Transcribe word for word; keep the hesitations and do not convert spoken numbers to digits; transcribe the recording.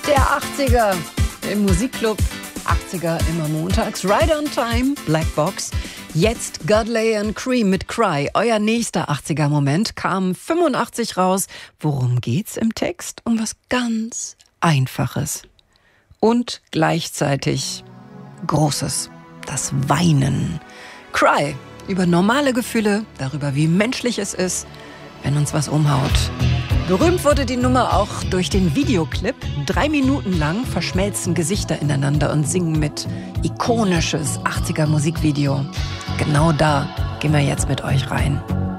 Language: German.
Der achtziger im Musikclub. achtziger immer montags. Right on Time, Black Box. Jetzt Godley and Cream mit Cry. Euer nächster achtziger-Moment kam fünfundachtzig raus. Worum geht's im Text? Um was ganz Einfaches. Und gleichzeitig Großes. Das Weinen. Cry. Über normale Gefühle, darüber, wie menschlich es ist, wenn uns was umhaut. Berühmt wurde die Nummer auch durch den Videoclip. Drei Minuten lang verschmelzen Gesichter ineinander und singen mit. Ikonisches achtziger Musikvideo. Genau da gehen wir jetzt mit euch rein.